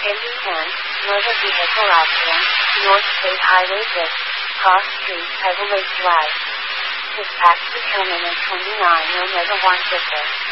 Location 10, Motor Vehicle Accident, North State Highway 6, Cross Street, Heavyweight Drive. Dispatch determinant 29 Omega 1 Victor.